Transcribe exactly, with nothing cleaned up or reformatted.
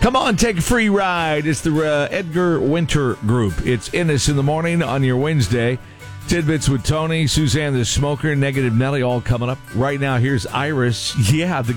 Come on, take a free ride. It's the uh, Edgar Winter Group. It's Innis in the morning on your Wednesday. Tidbits with Tony, Suzanne the Smoker, Negative Nelly, all coming up. Right now, here's Iris. Yeah, the